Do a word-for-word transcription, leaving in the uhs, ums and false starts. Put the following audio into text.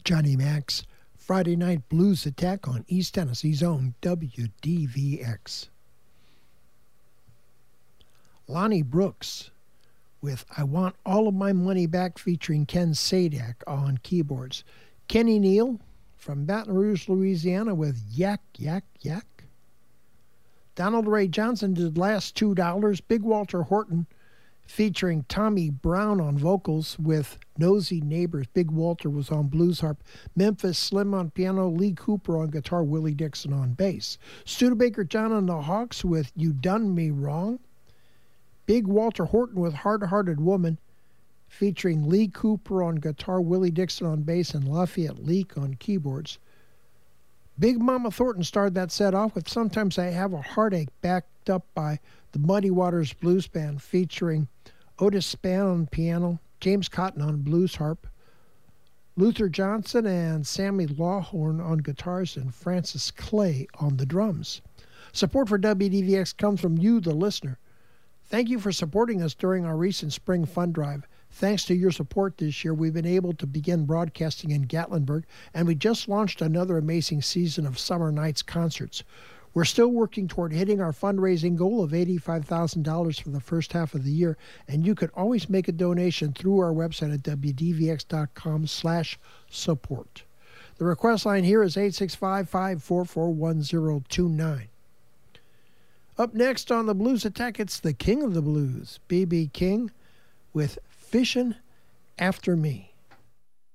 Johnny Mac's Friday Night Blues Attack on East Tennessee's own W D V X. Lonnie Brooks with I Want All of My Money Back featuring Ken Sadak on keyboards. Kenny Neal from Baton Rouge, Louisiana with Yak, Yak, Yak. Donald Ray Johnson did Last Two Dollars. Big Walter Horton featuring Tommy Brown on vocals with Nosy Neighbors. Big Walter was on blues harp. Memphis Slim on piano. Lee Cooper on guitar. Willie Dixon on bass. Studebaker John and the Hawks with You Done Me Wrong. Big Walter Horton with Hard-Hearted Woman featuring Lee Cooper on guitar, Willie Dixon on bass, and Lafayette Leak on keyboards. Big Mama Thornton started that set off with Sometimes I Have a Heartache, backed up by the Muddy Waters Blues Band featuring Otis Spann on piano, James Cotton on blues harp, Luther Johnson and Sammy Lawhorn on guitars, and Francis Clay on the drums. Support for W D V X comes from you, the listener. Thank you for supporting us during our recent spring fund drive. Thanks to your support this year, we've been able to begin broadcasting in Gatlinburg, and we just launched another amazing season of Summer Nights concerts. We're still working toward hitting our fundraising goal of eighty-five thousand dollars for the first half of the year, and you can always make a donation through our website at w d v x dot com slash support. The request line here is eight six five, five four four, one zero two nine. Up next on the Blues Attack, it's the King of the Blues, B B King, with Fishin' After Me.